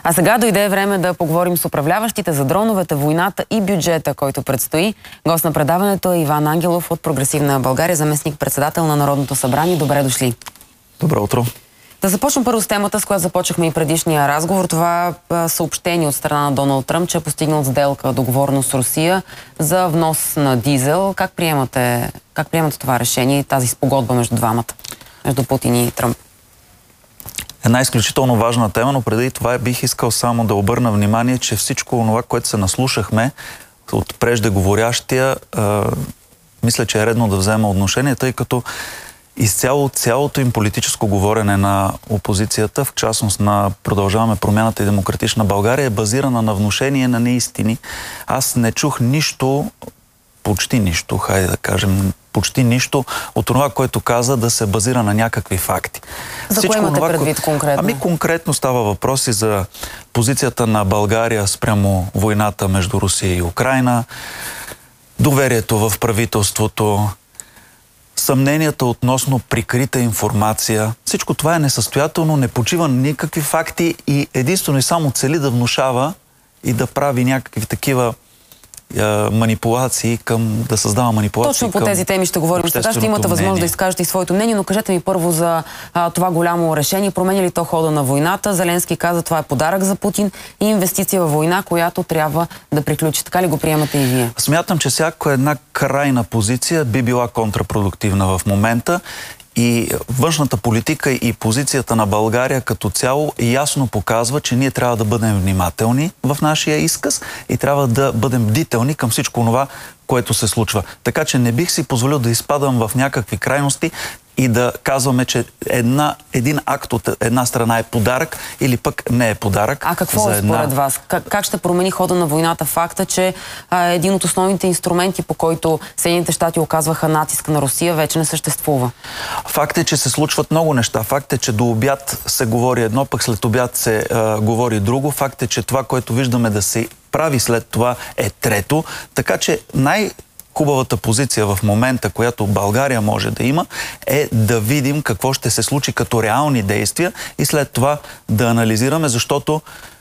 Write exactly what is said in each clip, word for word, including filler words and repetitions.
А сега дойде време да поговорим с управляващите за дроновете, войната и бюджета, който предстои. Гост на предаването е Иван Ангелов от Прогресивна България, заместник-председател на Народното събрание. Добре дошли. Добро утро. Да започнем първо с темата, с която започнахме и предишния разговор. Това съобщение от страна на Доналд Тръмп, че е постигнал сделка, договорност с Русия за внос на дизел. Как приемате, как приемате това решение и тази спогодба между двамата, между Путин и Тръмп? Една изключително важна тема, но преди това бих искал само да обърна внимание, че всичко това, което се наслушахме от преждеговорящия, мисля, че е редно да взема отношение, тъй като изцяло цялото им политическо говорене на опозицията, в частност на Продължаваме промяната и Демократична България, е базирана на внушение на неистини. Аз не чух нищо, почти нищо, хайде да кажем, почти нищо от това, което каза, да се базира на някакви факти. За кое имате предвид конкретно? Ами конкретно става въпроси за позицията на България спрямо войната между Русия и Украйна, доверието в правителството, съмненията относно прикрита информация. Всичко това е несъстоятелно, не почива на никакви факти и единствено и само цели да внушава и да прави някакви такива манипулации към, да създава манипулации. Точно по тези теми ще говорим. Сега ще имате възможност да изкажете и своето мнение, но кажете ми първо за а, това голямо решение. Променя ли то хода на войната? Зеленски каза, това е подарък за Путин и инвестиция във война, която трябва да приключи. Така ли го приемате и вие? Смятам, че всяка една крайна позиция би била контрапродуктивна в момента. И външната политика и позицията на България като цяло ясно показва, че ние трябва да бъдем внимателни в нашия изказ и трябва да бъдем бдителни към всичко това, което се случва. Така че не бих си позволил да изпадам в някакви крайности и да казваме, че една, един акт от една страна е подарък или пък не е подарък. А какво е според една... вас? Как, как ще промени хода на войната факта, че а, един от основните инструменти, по който Съединените щати оказваха натиск на Русия, вече не съществува? Факт е, че се случват много неща. Факт е, че до обяд се говори едно, пък след обяд се а, говори друго. Факт е, че това, което виждаме да се прави след това, е трето. Така че най- хубавата позиция в момента, която България може да има, е да видим какво ще се случи като реални действия и след това да анализираме, защото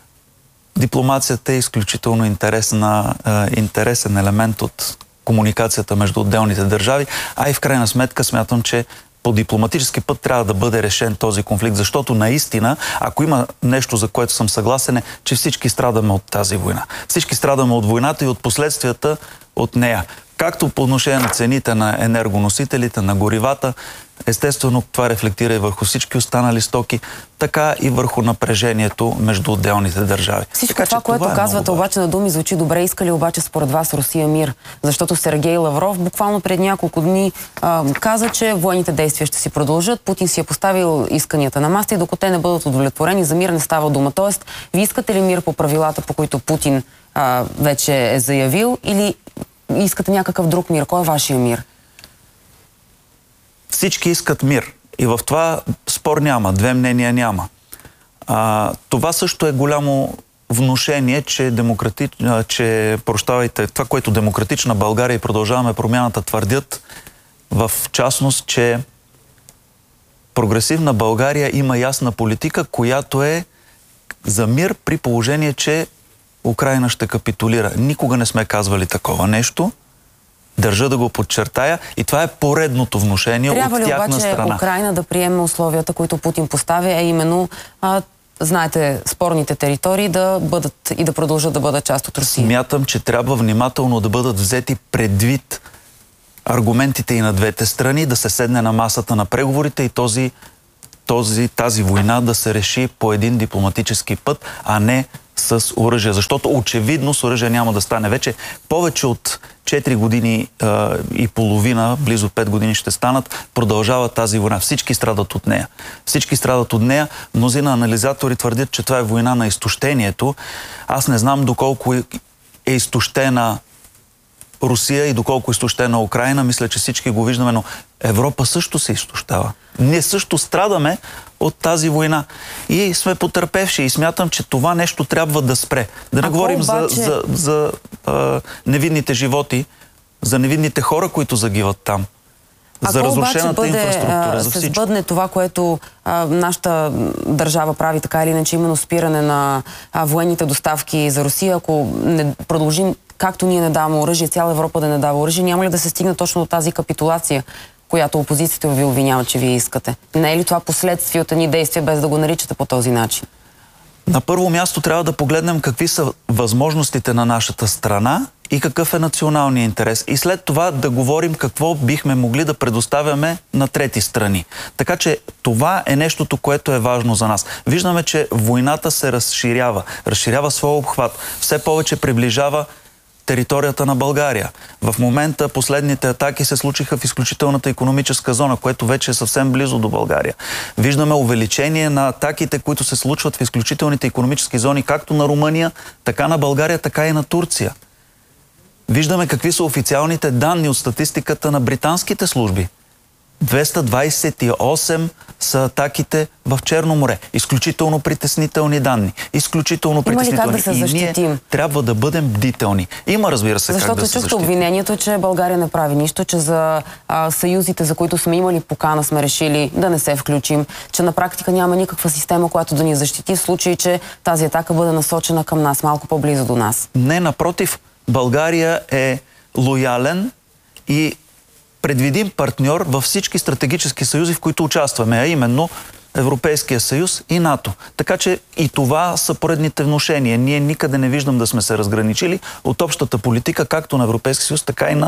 дипломацията е изключително интересна, е, интересен елемент от комуникацията между отделните държави, а и в крайна сметка смятам, че по дипломатически път трябва да бъде решен този конфликт, защото наистина, ако има нещо, за което съм съгласен, е, че всички страдаме от тази война. Всички страдаме от войната и от последствията от нея. Както по отношение на цените на енергоносителите, на горивата, естествено това рефлектира и върху всички останали стоки, така и върху напрежението между отделните държави. Всичко така, това, което това е казвате обаче на думи, звучи добре. Иска ли обаче според вас Русия мир? Защото Сергей Лавров буквално пред няколко дни а, каза, че военните действия ще си продължат. Путин си е поставил исканията на масата и докато те не бъдат удовлетворени, за мир не става дума. Тоест, ви искате ли мир по правилата, по които Путин а, вече е заявил, или искате някакъв друг мир? Кой е вашия мир? Всички искат мир. И в това спор няма, две мнения няма. А, това също е голямо внушение, че, демократи... че прощавайте, това, което Демократична България и Продължаваме промяната твърдят, в частност, че Прогресивна България има ясна политика, която е за мир при положение, че Украйна ще капитулира. Никога не сме казвали такова нещо. Държа да го подчертая. И това е поредното внушение от тяхна страна. Трябва ли обаче Украйна да приеме условията, които Путин поставя, а именно, а, знаете, спорните територии да бъдат и да продължат да бъдат част от Русия? Смятам, че трябва внимателно да бъдат взети предвид аргументите и на двете страни, да се седне на масата на преговорите и този, този, тази война да се реши по един дипломатически път, а не с оръжие, защото очевидно с оръжие няма да стане. Вече повече от четири години а, и половина, близо пет години ще станат, продължава тази война. Всички страдат от нея. Всички страдат от нея. Мнозина анализатори твърдят, че това е война на изтощението. Аз не знам доколко е изтощена Русия и доколко е изтощена Украйна. Мисля, че всички го виждаме, но Европа също се изтощава. Ние също страдаме от тази война. И сме потърпевши. И смятам, че това нещо трябва да спре. Да не говорим обаче... за, за, за а, невинните животи, за невинните хора, които загиват там. за разрушената бъде, инфраструктура, за всичко. се сбъдне това, което а, нашата държава прави така или иначе, именно спиране на а, военните доставки за Русия, ако не продължим както ние не даваме оръжие, цяла Европа да не дава оръжие, няма ли да се стигне точно до тази капитулация, която опозицията ви обвинява, че вие искате? Не е ли това последствие от едни действия, без да го наричате по този начин? На първо място трябва да погледнем какви са възможностите на нашата страна и какъв е националният интерес. И след това да говорим какво бихме могли да предоставяме на трети страни. Така че това е нещото, което е важно за нас. Виждаме, че войната се разширява. Разширява своя обхват. Все повече приближава територията на България. В момента последните атаки се случиха в изключителната икономическа зона, което вече е съвсем близо до България. Виждаме увеличение на атаките, които се случват в изключителните икономически зони, както на Румъния, така на България, така и на Турция. Виждаме какви са официалните данни от статистиката на британските служби. двеста двадесет и осем са атаките в Черно море. Изключително притеснителни данни. Изключително Има притеснителни. Ли как да се защитим? И ние трябва да бъдем бдителни. Има, разбира се, Защото как да се защитим. Защото обвинението, че България не прави нищо, че за а, съюзите, за които сме имали покана, сме решили да не се включим, че на практика няма никаква система, която да ни защити в случай, че тази атака бъде насочена към нас, малко по-близо до нас. Не, напротив, България е лоялен и предвидим партньор във всички стратегически съюзи, в които участваме, а именно Европейския съюз и НАТО. Така че и това са поредните внушения. Ние никъде не виждам да сме се разграничили от общата политика, както на Европейския съюз, така и на,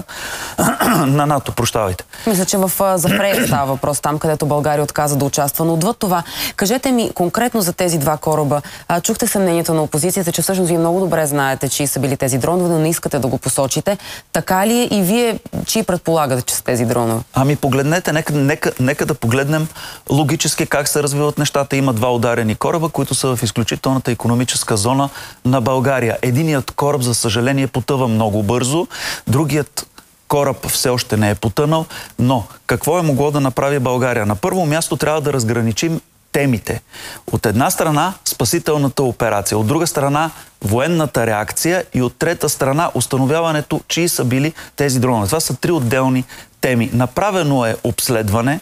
на НАТО. Прощавайте. Мисля, че в Зафрея става въпрос, там където България отказа да участва. Но отвъд това, кажете ми конкретно за тези два кораба. А, чухте съмнението на опозицията, че всъщност вие много добре знаете, чии са били тези дронове, но не искате да го посочите. Така ли е и вие, чии предполагате, че са тези дронове? Ами погледнете, нека, нека, нека да погледнем логически как се развиват нещата. Има два ударени кораба, които са в изключителната икономическа зона на България. Единият кораб, за съжаление, потъва много бързо, другият кораб все още не е потънал, но какво е могло да направи България? На първо място трябва да разграничим темите. От една страна спасителната операция, от друга страна военната реакция и от трета страна установяването, чии са били тези дронове. Това са три отделни теми. Направено е обследване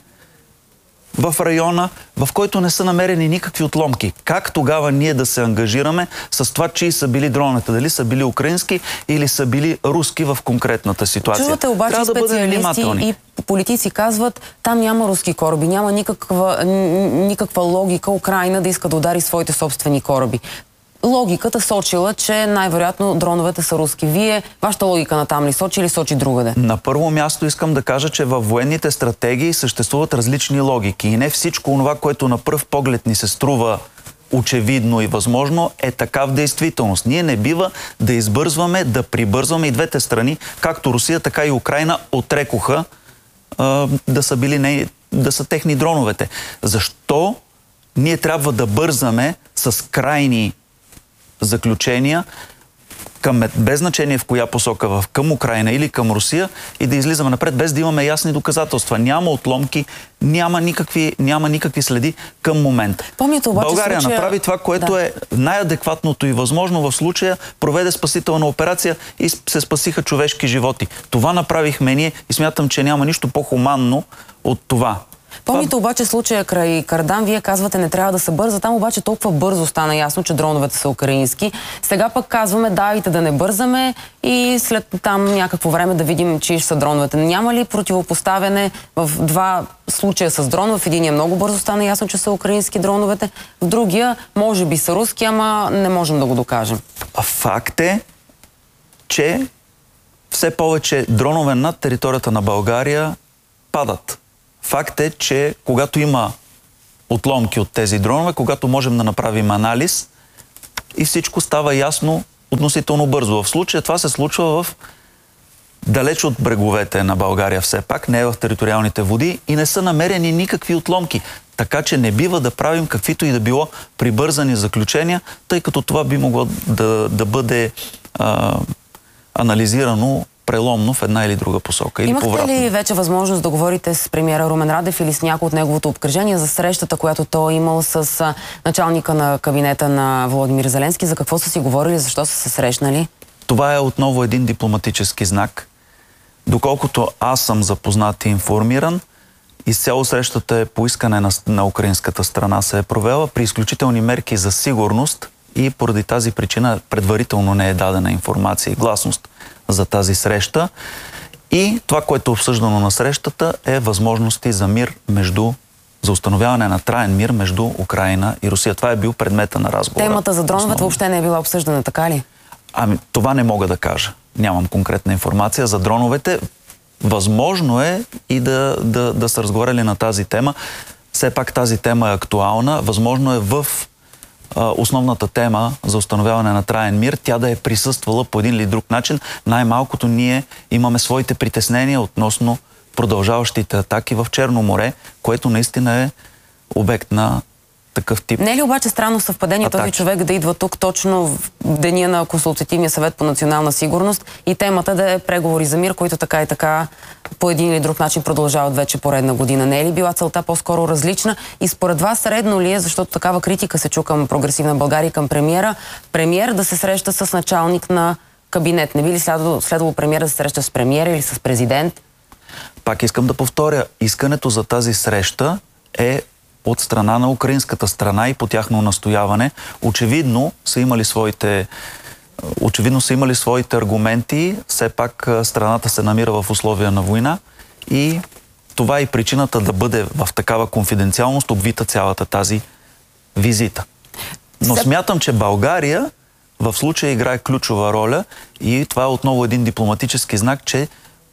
в района, в който не са намерени никакви отломки. Как тогава ние да се ангажираме с това, чии са били дроновете? Дали са били украински или са били руски в конкретната ситуация? Чувате обаче трябва специалисти да и политици казват, там няма руски кораби, няма никаква, никаква логика Украйна да иска да удари своите собствени кораби. Логиката сочила, че най-вероятно дроновете са руски. Вие, вашата логика на там ли сочи или сочи другаде? На първо място искам да кажа, че във военните стратегии съществуват различни логики и не всичко това, което на пръв поглед ни се струва очевидно и възможно, е така в действителност. Ние не бива да избързваме, да прибързваме и двете страни, както Русия, така и Украйна, отрекоха а, да са били не, да са техни дроновете. Защо ние трябва да бързаме с крайни заключения, към, без значение в коя посока, в, към Украйна или към Русия, и да излизаме напред, без да имаме ясни доказателства. Няма отломки, няма никакви, няма никакви следи към момента. Помните, обаче, България случая... направи това, което да. е най-адекватното и възможно в случая, проведе спасителна операция и се спасиха човешки животи. Това направихме ние и смятам, че няма нищо по-хуманно от това. Помните обаче случая край Кардан, вие казвате не трябва да се бърза, там обаче толкова бързо стана ясно, че дроновете са украински. Сега пък казваме дайте да не бързаме и след там някакво време да видим, чии са дроновете. Няма ли противопоставяне в два случая с дронове? В единия много бързо стана ясно, че са украински дроновете, в другия може би са руски, ама не можем да го докажем. Факт е, че все повече дронове над територията на България падат. Факт е, че когато има отломки от тези дронове, когато можем да направим анализ и всичко става ясно относително бързо. В случая това се случва в далеч от бреговете на България все пак, не е в териториалните води и не са намерени никакви отломки. Така че не бива да правим каквито и да било прибързани заключения, тъй като това би могло да, да бъде а, анализирано преломно в една или друга посока. Или Имахте повратно. ли вече възможност да говорите с премиера Румен Радев или с някой от неговото обкръжение за срещата, която той е имал с началника на кабинета на Володимир Зеленски? За какво са си говорили? Защо са се срещнали? Това е отново един дипломатически знак. Доколкото аз съм запознат и информиран, Изцяло срещата е по искане на, на украинската страна се е провела при изключителни мерки за сигурност и поради тази причина предварително не е дадена информация и гласност за тази среща. И това, което е обсъждано на срещата, е възможности за мир между за установяване на траен мир между Украина и Русия. Това е бил предмета на разговора. Темата за дроновете въобще не е била обсъждана, така ли? Ами, това не мога да кажа. Нямам конкретна информация за дроновете. Възможно е и да, да, да са разговаряли на тази тема. Все пак тази тема е актуална. Възможно е в а, основната тема за установяване на траен мир тя да е присъствала по един или друг начин. Най-малкото ние имаме своите притеснения относно продължаващите атаки в Черно море, което наистина е обект на такъв тип. Не е ли обаче странно съвпадение този човек да идва тук точно в деня на Консултативния съвет по национална сигурност и темата да е преговори за мир, които така и така по един или друг начин продължават вече поредна година? Не е ли била целта по-скоро различна? И според вас редно ли е, защото такава критика се чу към Прогресивна България и към премиера, премиер да се среща с началник на кабинет? Не би ли следвало, следвало премиера да се среща с премиера или с президент? Пак искам да повторя, искането за тази среща е от страна на украинската страна и по тяхно настояване. Очевидно са имали своите, очевидно са имали своите аргументи. Все пак страната се намира в условия на война и това е и причината да бъде в такава конфиденциалност обвита цялата тази визита. Но смятам, че България в случая играе ключова роля и това е отново един дипломатически знак, че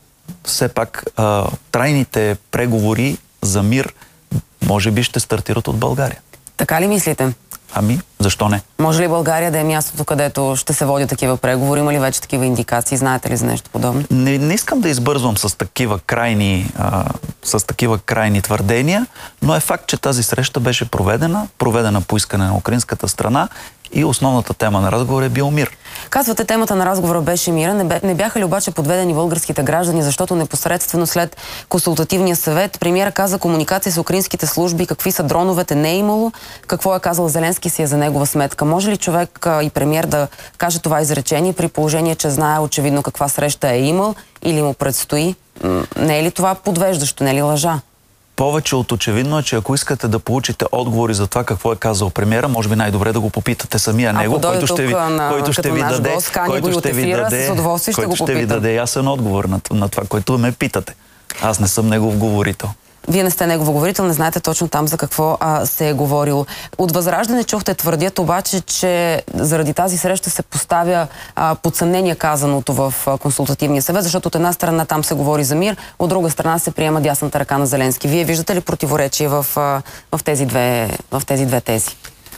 все пак а, трайните преговори за мир може би ще стартират от България. Така ли мислите? Ами, защо не? Може ли България да е мястото, където ще се водят такива преговори? Има ли вече такива индикации? Знаете ли за нещо подобно? Не, не искам да избързвам с такива крайни, а, с такива крайни твърдения, но е факт, че тази среща беше проведена, проведена по искане на украинската страна и основната тема на разговора е бил мир. Казвате, темата на разговора беше мира. Не, бе, не бяха ли обаче подведени българските граждани, защото непосредствено след Консултативния съвет премиера каза комуникация с украинските служби, какви са дроновете, не е имало. Какво е казал Зеленски си е за негова сметка. Може ли човек а, и премиер да каже това изречение при положение, че знае очевидно каква среща е имал или му предстои? Не е ли това подвеждащо, не е ли лъжа? Повече от очевидно е, че ако искате да получите отговори за това какво е казал премиера, може би най-добре да го попитате самия него, който ще ви, който ще ви даде, който ще ви даде, който ще ви даде ясен отговор на, на това, което ме питате. Аз не съм негов говорител. Вие не сте негов говорител, не знаете точно там за какво а, се е говорило. От Възраждане чухте твърдят обаче, че заради тази среща се поставя а, под съмнение казаното в а, Консултативния съвет, защото от една страна там се говори за мир, от друга страна се приема дясната ръка на Зеленски. Вие виждате ли противоречие в, а, в, тези, две, в тези две тези?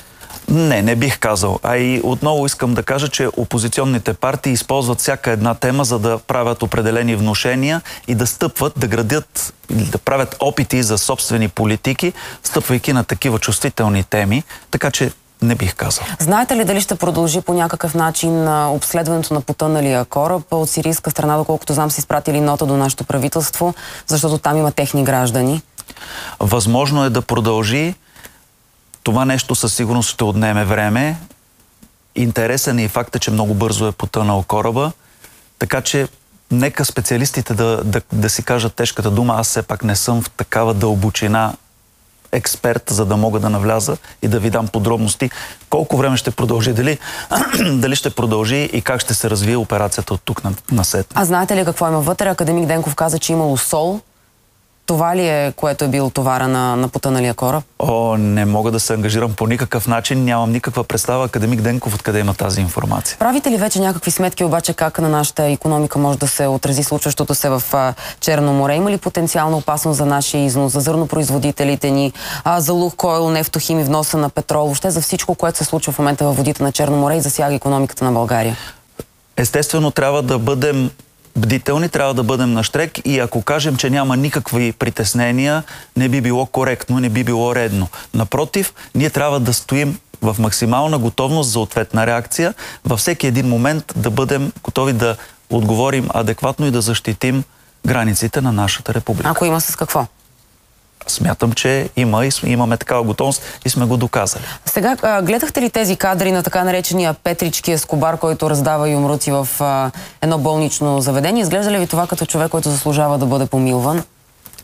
Не, не бих казал. А и отново искам да кажа, че опозиционните партии използват всяка една тема, за да правят определени внушения и да стъпват, да градят или да правят опити за собствени политики, стъпвайки на такива чувствителни теми. Така че не бих казал. Знаете ли дали ще продължи по някакъв начин обследването на потъналия кораб от сирийска страна, доколкото знам, са изпратили нота до нашето правителство, защото там има техни граждани? Възможно е да продължи. Това нещо със сигурност ще отнеме време. Интересен е и факта, че много бързо е потънал кораба. Така че нека специалистите да, да, да си кажат тежката дума. Аз все пак не съм в такава дълбочина експерт, за да мога да навляза и да ви дам подробности. Колко време ще продължи, дали, дали ще продължи и как ще се развие операцията от тук на, на сет. А знаете ли какво има вътре? Академик Денков каза, че имало сол. Това ли е, което е бил товара на, на потъналия кораб? О, не мога да се ангажирам по никакъв начин. Нямам никаква представа академик Денков откъде има тази информация. Правите ли вече някакви сметки обаче как на нашата икономика може да се отрази случващото се в а, Черно море? Има ли потенциална опасност за нашия износ, за зърнопроизводителите ни, а, за Лукойл, Нефтохим и вноса на петрол, въобще за всичко, което се случва в момента във водите на Черно море и засяга икономиката на България? Естествено, трябва да бъдем бдителни, трябва да бъдем на щрек и ако кажем, че няма никакви притеснения, не би било коректно, не би било редно. Напротив, ние трябва да стоим в максимална готовност за ответна реакция, във всеки един момент да бъдем готови да отговорим адекватно и да защитим границите на нашата република. Ако има с какво? Смятам, че има и имаме такава готовност и сме го доказали. Сега, а, гледахте ли тези кадри на така наречения Петрички Ескобар, който раздава юмруци в а, едно болнично заведение? Изглежда ли ви това като човек, който заслужава да бъде помилван?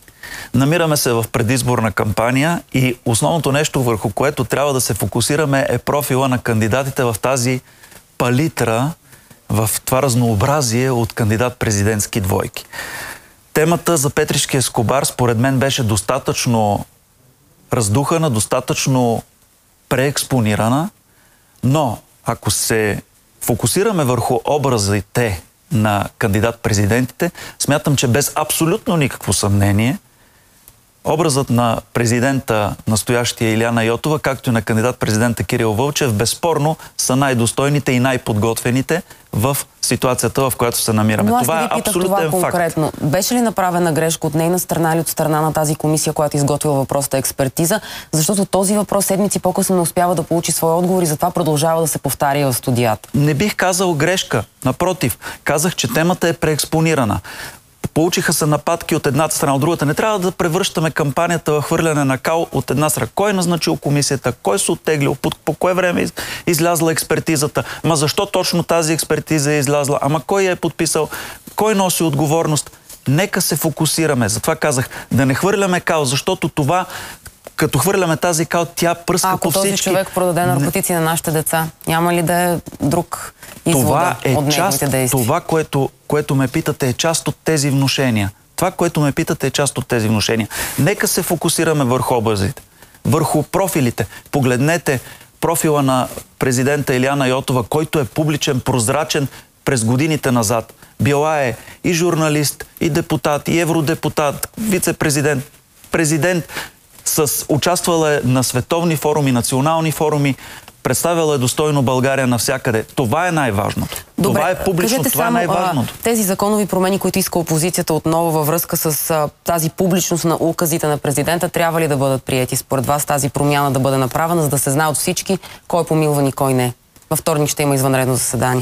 Намираме се в предизборна кампания и основното нещо, върху което трябва да се фокусираме, е профила на кандидатите в тази палитра, в това разнообразие от кандидат-президентски двойки. Темата за Петришки Ескобар според мен беше достатъчно раздухана, достатъчно преекспонирана, но ако се фокусираме върху образите на кандидат-президентите, смятам, че без абсолютно никакво съмнение образът на президента, настоящия Илияна Йотова, както и на кандидат-президента Кирил Вълчев, безспорно са най-достойните и най-подготвените в ситуацията, в която се намираме. Но това е абсолютен това конкретно. факт. Беше ли направена грешка от нейна страна или от страна на тази комисия, която изготвила въпросата експертиза? Защото този въпрос седмици по-късно не успява да получи своя отговор и затова продължава да се повтаря в студията. Не бих казал грешка. Напротив, казах, че темата е преекспонирана. Получиха се нападки от едната страна, от другата. Не трябва да превръщаме кампанията в хвърляне на кал от една страна. Кой е назначил комисията? Кой се оттеглил? По, по кое време е излязла експертизата? Ма защо точно тази експертиза е излязла? Ама кой я е подписал? Кой носи отговорност? Нека се фокусираме. Затова казах, да не хвърляме кал, защото това, като хвърляме тази кал, тя пръска Ако по всички. Ако този човек продаде наркотици на нашите деца, няма ли да е друг извода това е от част, неговите действия? Това, което, което ме питате, е част от тези внушения. Това, което ме питате, е част от тези внушения. Нека се фокусираме върху образите, върху профилите. Погледнете профила на президента Илияна Йотова, който е публичен, прозрачен през годините назад. Била е и журналист, и депутат, и евродепутат, вице-президент, президент, с участвала е на световни форуми, национални форуми, представила е достойно България навсякъде. Това е най-важното. Добре, това е публично, това само, е най-важното. А, тези законови промени, които иска опозицията отново във връзка с а, тази публичност на указите на президента, трябва ли да бъдат приети? Според вас тази промяна да бъде направена, за да се знае от всички кой е помилван и кой не? Във вторник ще има извънредно заседание.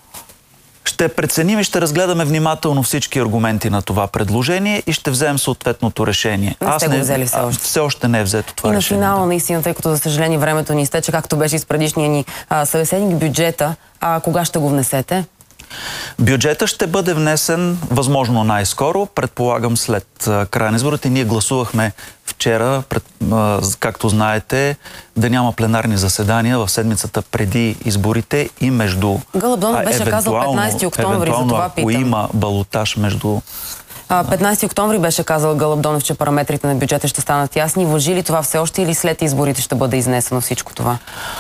Ще преценим и ще разгледаме внимателно всички аргументи на това предложение и ще вземем съответното решение. Не сте Аз го не, взели все още. Все още не е взето това и решение. И на финала, наистина, тъй като за съжаление времето ни изтече, както беше и с предишния ни а, събеседник, бюджета, а кога ще го внесете? Бюджета ще бъде внесен възможно най-скоро, предполагам след края на изборите. Ние гласувахме вчера, пред, а, както знаете, да няма пленарни заседания в седмицата преди изборите и между... Гълъб Донев беше казал петнайсети октомври, за това ако питам. има балотаж между... петнайсети октомври беше казал Гълъб Донев, че параметрите на бюджета ще станат ясни. Важи ли това все още или след изборите ще бъде изнесено всичко това?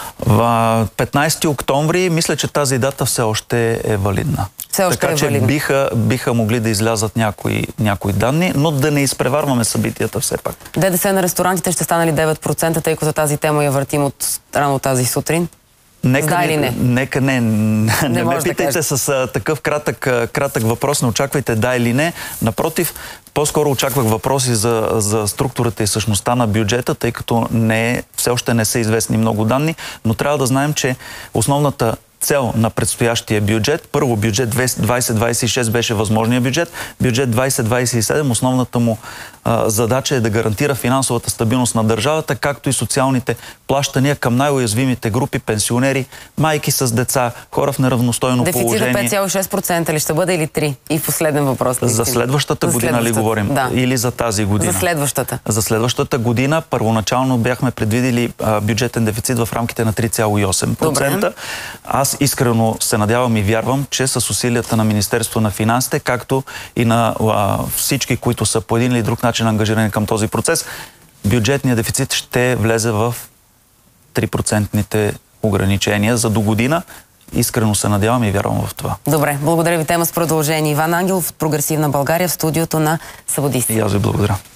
В петнайсети октомври мисля, че тази дата все още е валидна. Все още така е че валидна. биха, биха могли да излязат някои, някои данни, но да не изпреварваме събитията все пак. ДДС на ресторантите ще стане ли девет процента, тъй като тази тема я въртим от рано тази сутрин? Нека, да или не? Нека не. Не, не ме питайте да с а, такъв кратък, кратък въпрос, не очаквайте да или не. Напротив, по-скоро очаквах въпроси за, за структурата и същността на бюджета, тъй като не, все още не са известни много данни, но трябва да знаем, че основната цел на предстоящия бюджет, първо бюджет двайсет двайсет и шест беше възможния бюджет, бюджет двайсет двайсет и седем, основната му а, задача е да гарантира финансовата стабилност на държавата, както и социалните плащания към най-уязвимите групи, пенсионери, майки с деца, хора в неравностойно Дефицит положение. пет цяло и шест процента ли ще бъде или три? И последен въпрос. За следващата за година следващата, ли говорим? Да. Или за тази година? За следващата. За следващата година първоначално бяхме предвидели а, бюджетен дефицит в рамките на три цяло и осем процента. Добре. Аз искрено се надявам и вярвам, че с усилията на Министерство на финансите, както и на а, всички, които са по един или друг начин ангажирани към този процес, бюджетният дефицит ще влезе в три процентните ограничения за до година. Искрено се надявам и вярвам в това. Добре, благодаря ви. Тема с продължение. Иван Ангелов от Прогресивна България в студиото на Събудисти. И аз ви благодаря.